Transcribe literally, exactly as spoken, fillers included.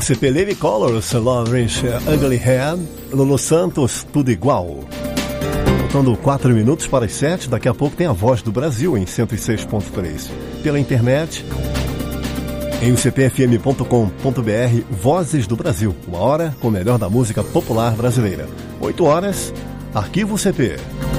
C P Living Colors, Lawrence Ugly Head, Lulu Santos, Tudo Igual. Faltando quatro minutos para as sete, daqui a pouco tem a Voz do Brasil em cento e seis ponto três. Pela internet, em u c p f m ponto com ponto b r, Vozes do Brasil, uma hora com o melhor da música popular brasileira. oito horas, Arquivo C P.